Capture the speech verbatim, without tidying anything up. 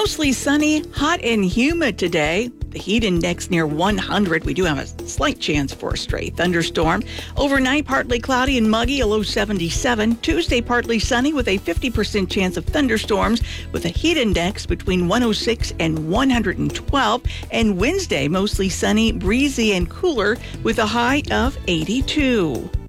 Mostly sunny, hot and humid today. The heat index near one hundred. We do have a slight chance for a stray thunderstorm. Overnight, partly cloudy and muggy, a low seventy-seven. Tuesday, partly sunny with a fifty percent chance of thunderstorms with a heat index between one oh six and one hundred twelve. And Wednesday, mostly sunny, breezy and cooler with a high of eighty-two.